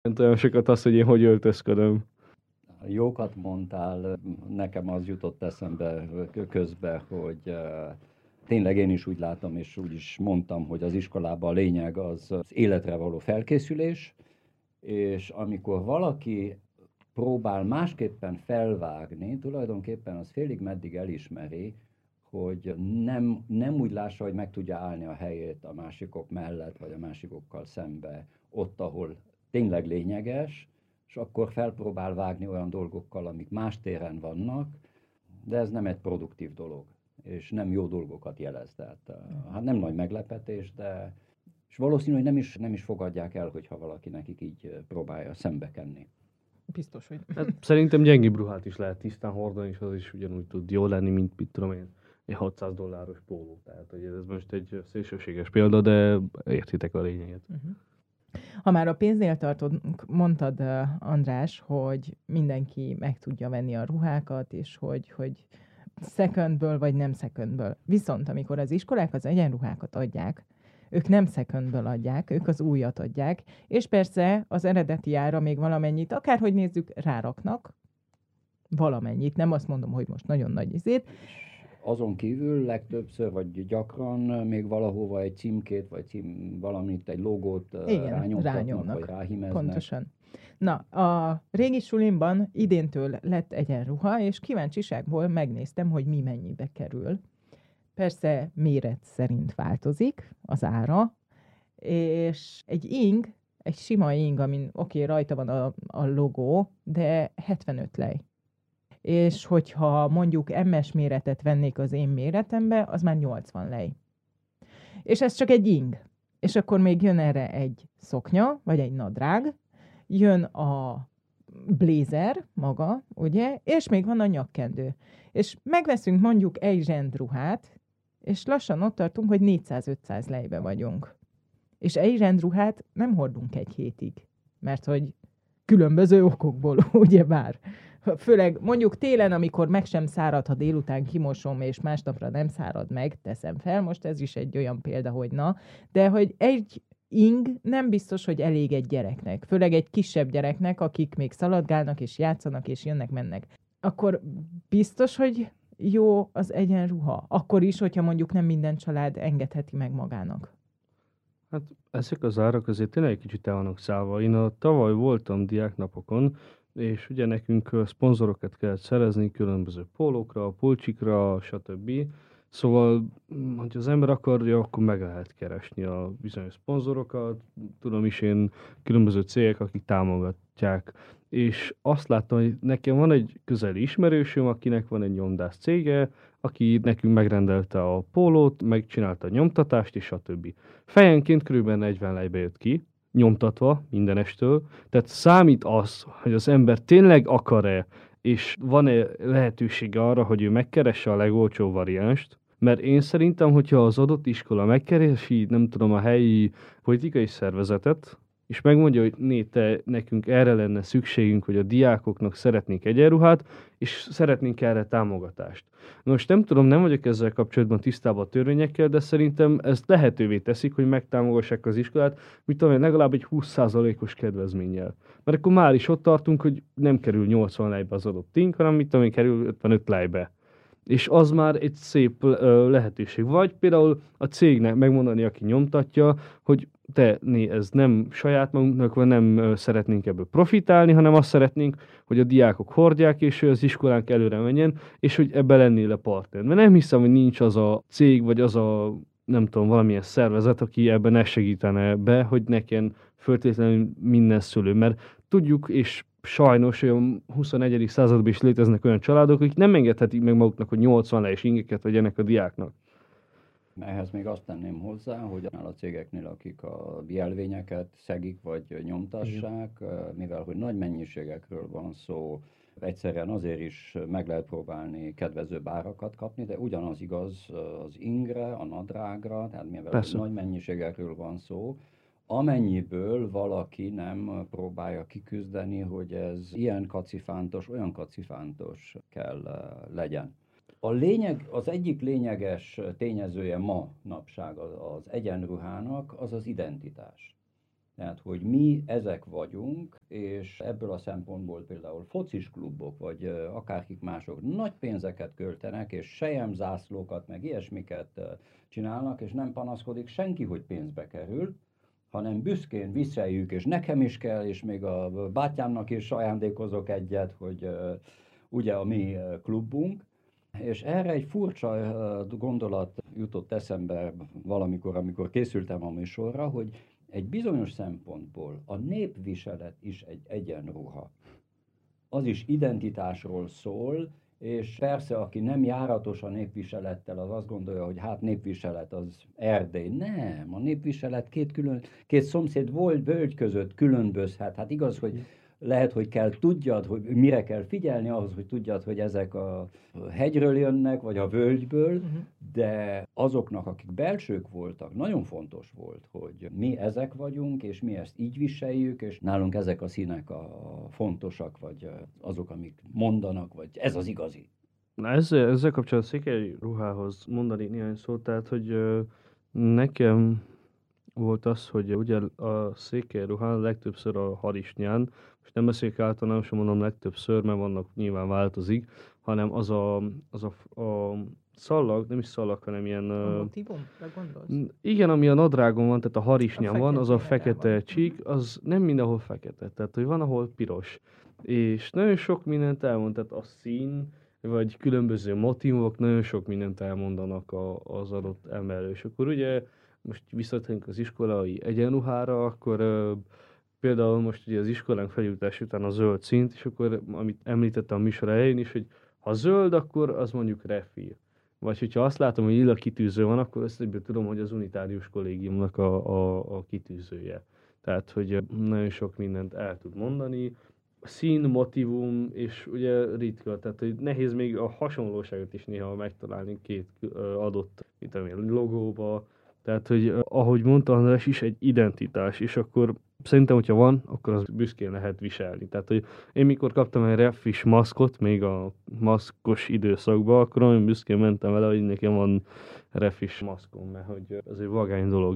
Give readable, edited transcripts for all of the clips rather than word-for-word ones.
Nem olyan sokat az, hogy én hogy öltözködöm. Jókat mondtál, nekem az jutott eszembe közben, hogy tényleg én is úgy látom, és úgy is mondtam, hogy az iskolában a lényeg az életre való felkészülés, és amikor valaki próbál másképpen felvágni, tulajdonképpen az félig meddig elismeri, hogy nem úgy lássa, hogy meg tudja állni a helyét a másikok mellett, vagy a másikokkal szembe, ott, ahol tényleg lényeges, és akkor felpróbál vágni olyan dolgokkal, amik más téren vannak, de ez nem egy produktív dolog, és nem jó dolgokat jelez. Tehát, hát nem nagy meglepetés, de és valószínű, hogy nem is fogadják el, hogyha valaki nekik így próbálja szembekenni. Biztos, hogy... Hát, szerintem gyengébb ruhát is lehet tisztán hordani, és az is ugyanúgy tud jó lenni, mint mit tudom én, egy $600 póló. Tehát hogy ez most egy szélsőséges példa, de értitek a lényeget. Uh-huh. Ha már a pénznél tartunk, mondtad, András, hogy mindenki meg tudja venni a ruhákat, és hogy secondből vagy nem secondből. Viszont amikor az iskolák az egyenruhákat adják, ők nem secondből adják, ők az újat adják, és persze az eredeti ára még valamennyit, akárhogy nézzük, ráraknak valamennyit, nem azt mondom, hogy most nagyon nagy izét. Azon kívül legtöbbször, vagy gyakran még valahova egy címkét, vagy valamit, egy logót rányomtatnak, vagy ráhímeznek. Pontosan. Na, a régi sulimban idéntől lett egyenruha, és kíváncsiságból megnéztem, hogy mi mennyibe kerül. Persze méret szerint változik az ára, és egy sima ing, amin rajta van a logó, de 75 lej. És hogyha mondjuk MS méretet vennék az én méretembe, az már 80 lej. És ez csak egy ing. És akkor még jön erre egy szoknya, vagy egy nadrág, jön a blazer maga, ugye, és még van a nyakkendő. És megveszünk mondjuk egy zsendruhát, és lassan ott tartunk, hogy 400-500 lejbe vagyunk. És egy zsendruhát nem hordunk egy hétig, mert hogy különböző okokból, ugyebár. Főleg mondjuk télen, amikor meg sem szárad, ha délután kimosom, és másnapra nem szárad meg, teszem fel, most ez is egy olyan példa, hogy na, de hogy egy ing nem biztos, hogy elég egy gyereknek. Főleg egy kisebb gyereknek, akik még szaladgálnak, és játszanak, és jönnek-mennek. Akkor biztos, hogy jó az egyenruha? Akkor is, hogyha mondjuk nem minden család engedheti meg magának. Hát ezek az árak azért tényleg egy kicsit el vannak szállva. Én tavaly voltam diáknapokon, és ugye nekünk szponzorokat kellett szerezni különböző pólókra, pulcsikra, stb. Szóval, hogy az ember akarja, akkor meg lehet keresni a bizonyos szponzorokat. Tudom is én különböző cégek, akik támogatják. És azt láttam, hogy nekem van egy közeli ismerősöm, akinek van egy nyomdász cége, aki nekünk megrendelte a pólót, megcsinálta a nyomtatást, és stb. Fejenként kb. 40 lejbe jött ki, nyomtatva mindenestől. Tehát számít az, hogy az ember tényleg akar-e, és van-e lehetősége arra, hogy ő megkeresse a legolcsóbb variánst, mert én szerintem, hogyha az adott iskola megkeresi, nem tudom, a helyi politikai szervezetet, és megmondja, hogy nekünk erre lenne szükségünk, hogy a diákoknak szeretnénk egyenruhát, és szeretnénk erre támogatást. Most nem tudom, nem vagyok ezzel kapcsolatban tisztában a törvényekkel, de szerintem ezt lehetővé teszik, hogy megtámogassák az iskolát, mit tudom én, legalább egy 20%-os kedvezménnyel. Mert akkor már is ott tartunk, hogy nem kerül 80 lejbe az adott ing, hanem mit tudom én, kerül 55 lejbe. És az már egy szép lehetőség. Vagy például a cégnek megmondani, aki nyomtatja, hogy ez nem saját magunknak van, nem szeretnénk ebből profitálni, hanem azt szeretnénk, hogy a diákok hordják, és az iskolánk előre menjen, és hogy ebbe lennél a partner. Mert nem hiszem, hogy nincs az a cég, vagy az a, nem tudom, valamilyen szervezet, aki ebben ne segítene be, hogy nekem föltétlenül minden szülő. Mert tudjuk, és sajnos olyan 21. században is léteznek olyan családok, akik nem engedhetik meg maguknak, hogy 80 lejes ingeket vegyenek a diáknak. Ehhez még azt tenném hozzá, hogy a cégeknél, akik a jelvényeket szegik vagy nyomtassák, mivel hogy nagy mennyiségekről van szó, egyszerűen azért is meg lehet próbálni kedvezőbb árakat kapni, de ugyanaz igaz az ingre, a nadrágra, tehát mivel nagy mennyiségekről van szó, amennyiből valaki nem próbálja kiküzdeni, hogy ez ilyen kacifántos, olyan kacifántos kell legyen. Az egyik lényeges tényezője ma napság az egyenruhának, az az identitás. Tehát, hogy mi ezek vagyunk, és ebből a szempontból például focis klubok, vagy akárkik mások nagy pénzeket költenek, és selyemzászlókat, meg ilyesmiket csinálnak, és nem panaszkodik senki, hogy pénzbe kerül, hanem büszkén viseljük, és nekem is kell, és még a bátyámnak is ajándékozok egyet, hogy ugye a mi klubunk. És erre egy furcsa gondolat jutott eszembe valamikor, amikor készültem a műsorra, hogy egy bizonyos szempontból a népviselet is egy egyenruha. Az is identitásról szól, és persze, aki nem járatos a népviselettel, az azt gondolja, hogy hát népviselet az Erdély. Nem, a népviselet két szomszéd völgy között különbözhet. Hát igaz, hogy lehet, hogy kell tudjad, hogy mire kell figyelni ahhoz, hogy tudjad, hogy ezek a hegyről jönnek, vagy a völgyből, de azoknak, akik belsők voltak, nagyon fontos volt, hogy mi ezek vagyunk, és mi ezt így viseljük, és nálunk ezek a színek a fontosak, vagy azok, amik mondanak, vagy ez az igazi. Na ezzel kapcsolatban a székely ruhához mondani néhány szót, tehát hogy nekem volt az, hogy ugye a székely ruhán legtöbbször a harisnyán, most nem beszéljük általánosan, mondom legtöbbször, mert vannak nyilván változik, hanem az a szallag, nem is szallag, hanem ilyen... A motívumra gondolsz? Igen, ami a nadrágon van, tehát a harisnyán van, az a fekete van. csík, az nem mindenhol fekete, tehát hogy van, ahol piros. És nagyon sok mindent elmond, tehát a szín, vagy különböző motívumok nagyon sok mindent elmondanak az adott emberről. És akkor ugye most visszatérünk az iskolai egyenruhára, akkor például most ugye az iskolánk feljutatás után a zöld színt, és akkor, amit említettem a műsor elején is, hogy ha zöld, akkor az mondjuk refil. Vagy hogyha azt látom, hogy lila kitűző van, akkor ezt egyből tudom, hogy az unitárius kollégiumnak a kitűzője. Tehát, hogy nagyon sok mindent el tud mondani. Szín, motivum, és ugye ritka, tehát hogy nehéz még a hasonlóságot is néha megtalálni két adott logóba. Tehát, hogy ahogy mondta András is, egy identitás, és akkor szerintem, hogyha van, akkor az büszkén lehet viselni. Tehát, hogy én mikor kaptam egy refis maszkot, még a maszkos időszakban, akkor nagyon büszkén mentem vele, hogy nekem van refis maszkom, mert hogy az egy vagány dolog.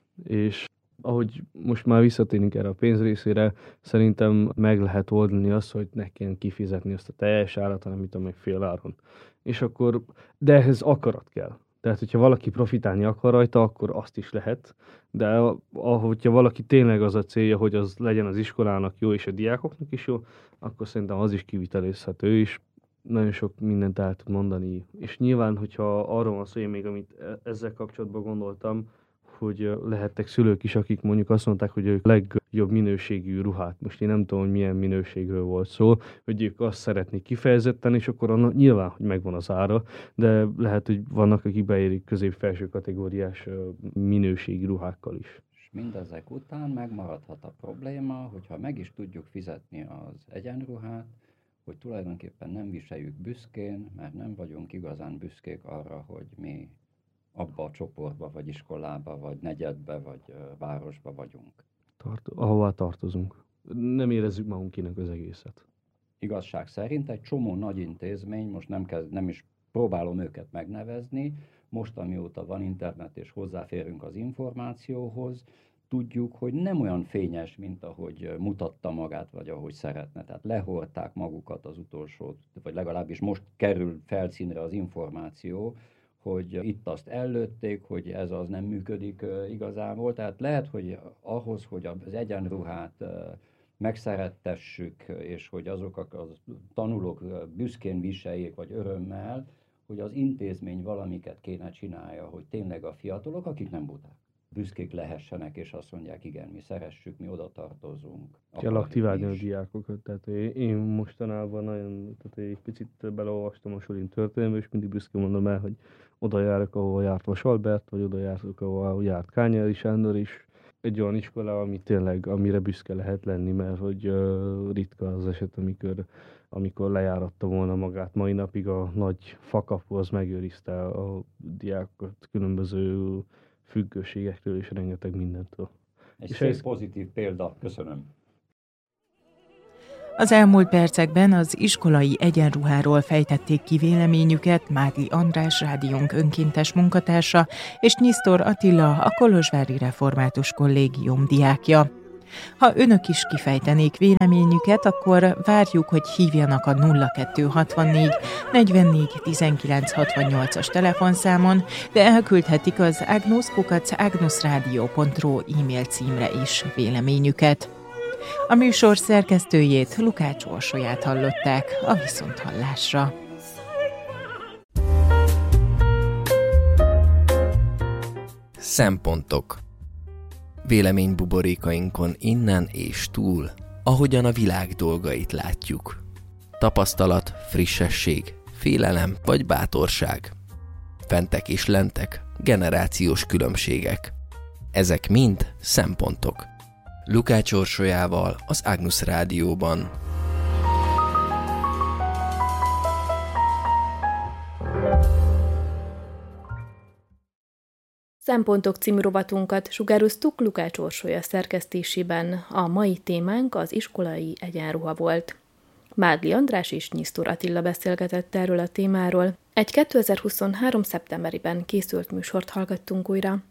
És ahogy most már visszatérünk erre a pénz részére, szerintem meg lehet oldani azt, hogy ne kelljen kifizetni azt a teljes árat, hanem mit tudom, meg fél áron. És akkor, de ehhez akarat kell. Tehát, hogyha valaki profitálni akar rajta, akkor azt is lehet, de hogyha valaki tényleg az a célja, hogy az legyen az iskolának jó, és a diákoknak is jó, akkor szerintem az is kivitelezhető, és nagyon sok mindent el tud mondani. És nyilván, hogyha arról van szó, én még amit ezzel kapcsolatban gondoltam, hogy lehettek szülők is, akik mondjuk azt mondták, hogy ők legjobb minőségű ruhát. Most én nem tudom, hogy milyen minőségről volt szó, hogy ők azt szeretnék kifejezetten, és akkor annak nyilván, hogy megvan az ára, de lehet, hogy vannak, akik beérik közép-felső kategóriás minőségi ruhákkal is. És mindezek után megmaradhat a probléma, hogyha meg is tudjuk fizetni az egyenruhát, hogy tulajdonképpen nem viseljük büszkén, mert nem vagyunk igazán büszkék arra, hogy mi abba a csoportba, vagy iskolába, vagy negyedbe, vagy városba vagyunk. Ahová tartozunk. Nem érezzük magunkinek az egészet. Igazság szerint egy csomó nagy intézmény, most nem is próbálom őket megnevezni, most amióta van internet és hozzáférünk az információhoz, tudjuk, hogy nem olyan fényes, mint ahogy mutatta magát, vagy ahogy szeretne. Tehát lehordták magukat az utolsó, vagy legalábbis most kerül felszínre az információ, hogy itt azt ellőtték, hogy ez az nem működik igazából. Tehát lehet, hogy ahhoz, hogy az egyenruhát megszerettessük, és hogy azok a tanulók büszkén viseljék, vagy örömmel, hogy az intézmény valamiket kéne csinálja, hogy tényleg a fiatalok, akik nem buták, büszkék lehessenek, és azt mondják, igen, mi szeressük, mi oda tartozunk. Kell aktiválni a diákokat. Tehát én mostanában nagyon, tehát egy picit beleolvastam a Sulin történelmbe, és mindig büszkén mondom el, hogy oda járok, ahol járt Vas Albert, vagy oda járok, ahol járt Kányári Sándor is. Egy olyan iskola, ami tényleg, amire büszke lehet lenni, mert hogy ritka az eset, amikor lejáratta volna magát. Mai napig a nagy fakapu az megőrizte a diákokat különböző függőségekről és rengeteg mindentől. Egy szép pozitív példa, köszönöm. Az elmúlt percekben az iskolai egyenruháról fejtették ki véleményüket Mádi András, rádiónk önkéntes munkatársa, és Nyisztor Attila, a Kolozsvári Református Kollégium diákja. Ha önök is kifejtenék véleményüket, akkor várjuk, hogy hívjanak a 0264 44 19 68-as telefonszámon, de elküldhetik az agnus@agnusradio.ru e-mail címre is véleményüket. A műsor szerkesztőjét, Lukács Orsolyát hallották, a viszonthallásra. Szempontok. Véleménybuborékainkon innen és túl, ahogyan a világ dolgait látjuk. Tapasztalat, frissesség, félelem vagy bátorság. Fentek és lentek, generációs különbségek. Ezek mind szempontok. Lukács Orsolyával az Agnus Rádióban. Szempontok című rovatunkat sugároztuk Lukács Orsolya szerkesztésében. A mai témánk az iskolai egyenruha volt. Mádli András és Nyisztor Attila beszélgetett erről a témáról. Egy 2023. szeptemberében készült műsort hallgattunk újra.